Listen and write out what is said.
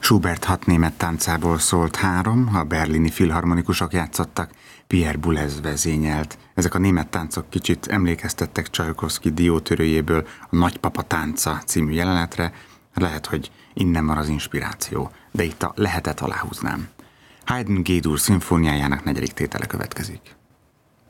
Schubert 6 német táncából szólt 3, a berlini filharmonikusok játszottak, Pierre Boulez vezényelt. Ezek a német táncok kicsit emlékeztettek Csajkovszky diótörőjéből a Nagypapa tánca című jelenetre, lehet, hogy innen van az inspiráció, de itt a lehetet aláhúznám. Haydn G-dur szimfóniájának 4. tétele következik.